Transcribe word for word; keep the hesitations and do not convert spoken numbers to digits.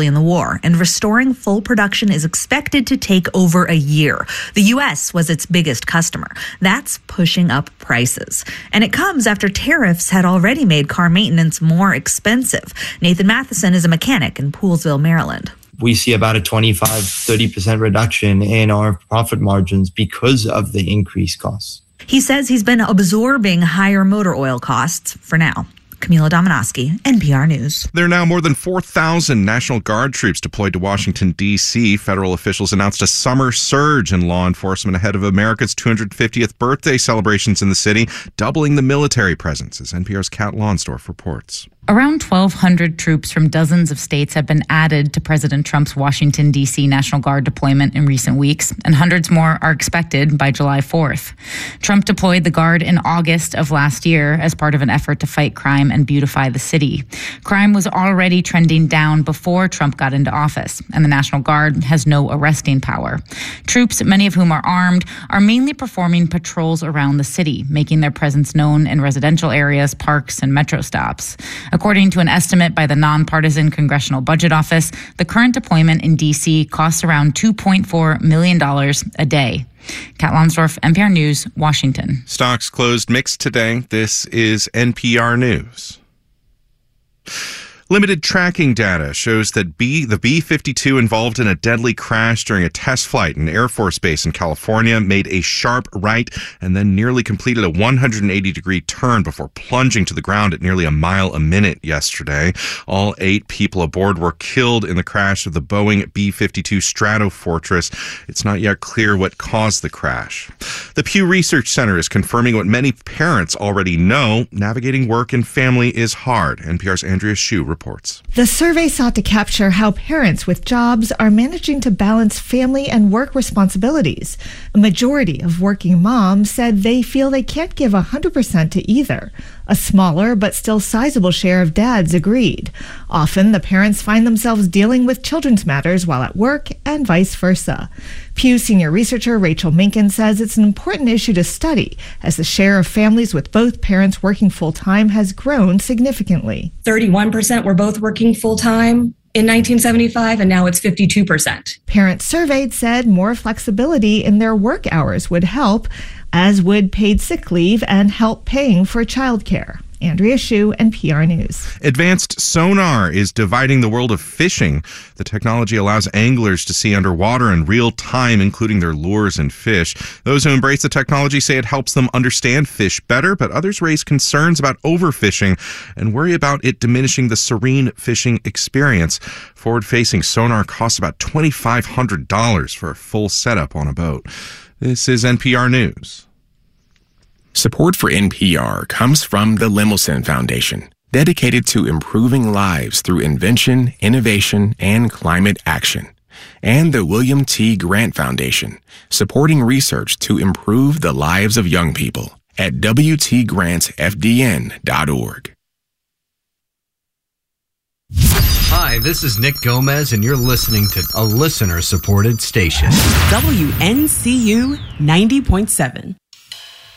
in the war, and restoring full production is expected to take over a year. The U S was its biggest customer. That's pushing up prices. And it comes after tariffs had already made car maintenance more expensive. Nathan Matheson is a mechanic in Poolesville, Maryland. We see about a twenty-five, thirty percent reduction in our profit margins because of the increased costs. He says he's been absorbing higher motor oil costs for now. Camila Dominowski, N P R News. There are now more than four thousand National Guard troops deployed to Washington, D C Federal officials announced a summer surge in law enforcement ahead of America's two hundred fiftieth birthday celebrations in the city, doubling the military presence, as N P R's Kat Lonsdorf reports. Around twelve hundred troops from dozens of states have been added to President Trump's Washington, D C National Guard deployment in recent weeks, and hundreds more are expected by July fourth. Trump deployed the Guard in August of last year as part of an effort to fight crime and beautify the city. Crime was already trending down before Trump got into office, and the National Guard has no arresting power. Troops, many of whom are armed, are mainly performing patrols around the city, making their presence known in residential areas, parks, and metro stops. According to an estimate by the nonpartisan Congressional Budget Office, the current deployment in D C costs around two point four million dollars a day. Kat Lonsdorf, N P R News, Washington. Stocks closed mixed today. This is N P R News. Limited tracking data shows that B, the B fifty-two involved in a deadly crash during a test flight in Air Force Base in California made a sharp right and then nearly completed a one hundred eighty degree turn before plunging to the ground at nearly a mile a minute yesterday. All eight people aboard were killed in the crash of the Boeing B fifty-two Stratofortress. It's not yet clear what caused the crash. The Pew Research Center is confirming what many parents already know: navigating work and family is hard. N P R's Andrea Hsu reports. The survey sought to capture how parents with jobs are managing to balance family and work responsibilities. A majority of working moms said they feel they can't give one hundred percent to either. A smaller but still sizable share of dads agreed. Often, the parents find themselves dealing with children's matters while at work and vice versa. Pew senior researcher Rachel Minkin says it's an important issue to study as the share of families with both parents working full-time has grown significantly. thirty-one percent were both working full-time in nineteen seventy-five, and now it's fifty-two percent. Parents surveyed said more flexibility in their work hours would help, as would paid sick leave and help paying for childcare. Andrea Hsu, N P R News. Advanced sonar is dividing the world of fishing. The technology allows anglers to see underwater in real time, including their lures and fish. Those who embrace the technology say it helps them understand fish better, but others raise concerns about overfishing and worry about it diminishing the serene fishing experience. Forward-facing sonar costs about two thousand five hundred dollars for a full setup on a boat. This is N P R News. Support for N P R comes from the Lemelson Foundation, dedicated to improving lives through invention, innovation, and climate action. And the William T. Grant Foundation, supporting research to improve the lives of young people at w t grants f d n dot org. Hi, this is Nick Gomez, and you're listening to a listener-supported station. W N C U ninety point seven.